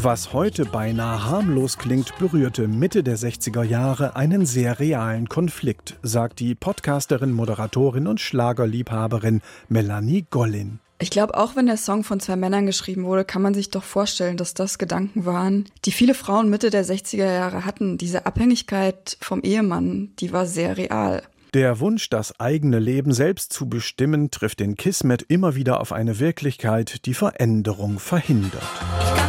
Was heute beinahe harmlos klingt, berührte Mitte der 60er Jahre einen sehr realen Konflikt, sagt die Podcasterin, Moderatorin und Schlagerliebhaberin Melanie Gollin. Ich glaube, auch wenn der Song von zwei Männern geschrieben wurde, kann man sich doch vorstellen, dass das Gedanken waren, die viele Frauen Mitte der 60er Jahre hatten. Diese Abhängigkeit vom Ehemann, die war sehr real. Der Wunsch, das eigene Leben selbst zu bestimmen, trifft in Kismet immer wieder auf eine Wirklichkeit, die Veränderung verhindert.